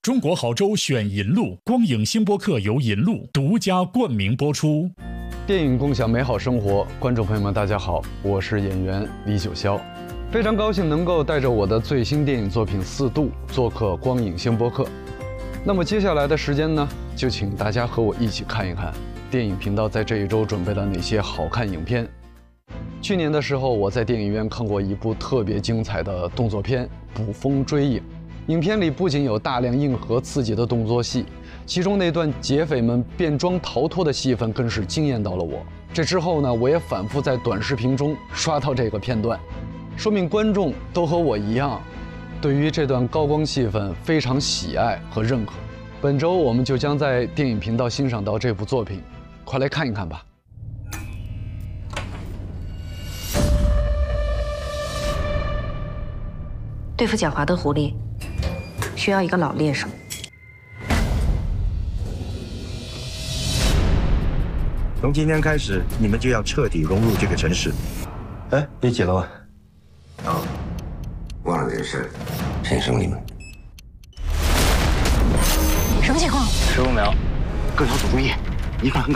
中国好州选银路，光影星播客由银路独家冠名播出。 电影共享美好生活，观众朋友们，大家好，我是演员李九霄，非常高兴能够带着我的最新电影作品《四度》做客光影星播客。那么接下来的时间呢，就请大家和我一起看一看电影频道在这一周准备了哪些好看影片。去年的时候，我在电影院看过一部特别精彩的动作片《捕风追影》。影片里不仅有大量硬核刺激的动作戏，其中那段劫匪们变装逃脱的戏份更是惊艳到了我。这之后呢，我也反复在短视频中刷到这个片段，说明观众都和我一样，对于这段高光戏份非常喜爱和认可。本周我们就将在电影频道欣赏到这部作品，快来看一看吧。 对付狡猾的狐狸，需要一个老猎手。 从今天开始，你们就要彻底融入这个城市。 哎，第几楼啊？ 哦，忘了这个事儿，先生你们。 什么情况？ 15秒， 各小组注意，一个很